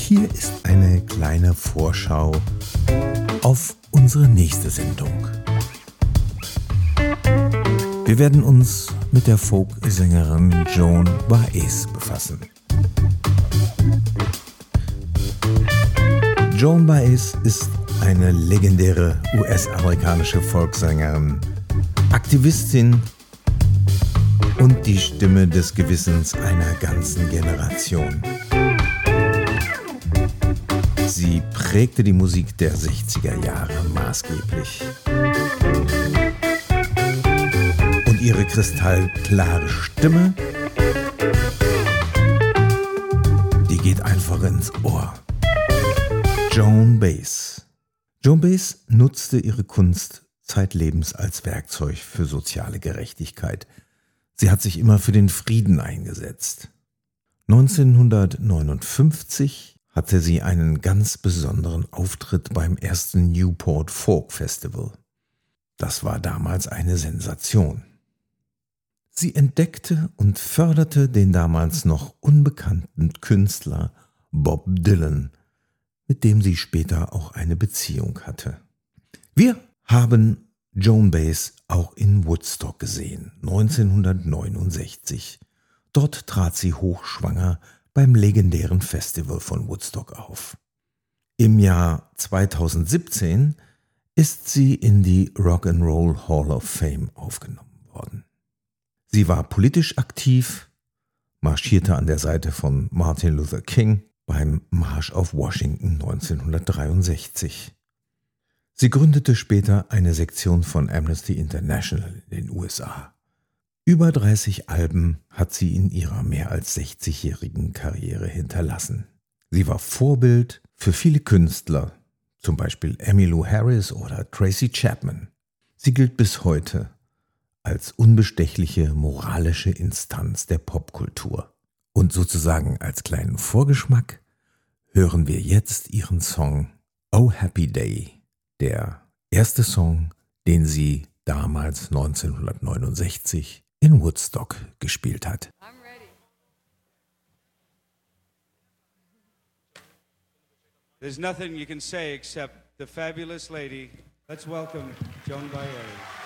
hier ist eine kleine Vorschau auf unsere nächste Sendung. Wir werden uns mit der Folksängerin Joan Baez befassen. Joan Baez ist eine legendäre US-amerikanische Folksängerin, Aktivistin und die Stimme des Gewissens einer ganzen Generation. Sie prägte die Musik der 60er Jahre maßgeblich. Und ihre kristallklare Stimme, die geht einfach ins Ohr. Joan Baez. Joan Baez nutzte ihre Kunst zeitlebens als Werkzeug für soziale Gerechtigkeit. Sie hat sich immer für den Frieden eingesetzt. 1959 hatte sie einen ganz besonderen Auftritt beim ersten Newport Folk Festival. Das war damals eine Sensation. Sie entdeckte und förderte den damals noch unbekannten Künstler Bob Dylan, mit dem sie später auch eine Beziehung hatte. Wir haben Joan Baez auch in Woodstock gesehen, 1969. Dort trat sie hochschwanger beim legendären Festival von Woodstock auf. Im Jahr 2017 ist sie in die Rock'n'Roll Hall of Fame aufgenommen worden. Sie war politisch aktiv, marschierte an der Seite von Martin Luther King beim Marsch auf Washington 1963. Sie gründete später eine Sektion von Amnesty International in den USA. Über 30 Alben hat sie in ihrer mehr als 60-jährigen Karriere hinterlassen. Sie war Vorbild für viele Künstler, zum Beispiel Emmylou Harris oder Tracy Chapman. Sie gilt bis heute als unbestechliche moralische Instanz der Popkultur. Und sozusagen als kleinen Vorgeschmack hören wir jetzt ihren Song Oh Happy Day, der erste Song, den sie damals 1969 in Woodstock gespielt hat. I'm ready. There's nothing you can say except the fabulous lady. Let's welcome Joan Baez.